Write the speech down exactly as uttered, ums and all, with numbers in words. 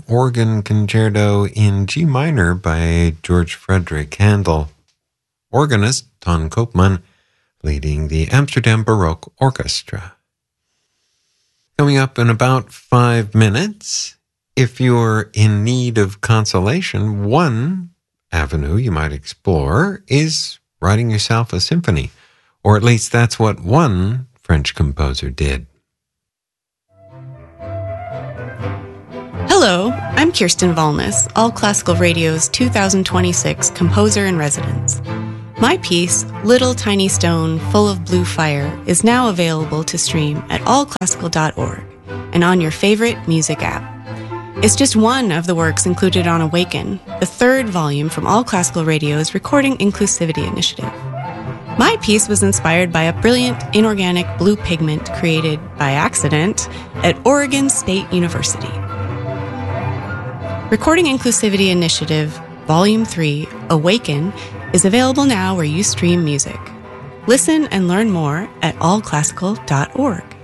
Organ Concerto in G minor by George Frederick Handel. Organist Ton Koopman leading the Amsterdam Baroque Orchestra. Coming up in about five minutes, if you're in need of consolation, one avenue you might explore is writing yourself a symphony, or at least that's what one French composer did. Hello, I'm Kirsten Valnes, All Classical Radio's two thousand twenty-six Composer in Residence. My piece, Little Tiny Stone Full of Blue Fire, is now available to stream at all classical dot org and on your favorite music app. It's just one of the works included on Awaken, the third volume from All Classical Radio's Recording Inclusivity Initiative. My piece was inspired by a brilliant inorganic blue pigment created by accident at Oregon State University. Recording Inclusivity Initiative, Volume three, Awaken, is available now where you stream music. Listen and learn more at all classical dot org.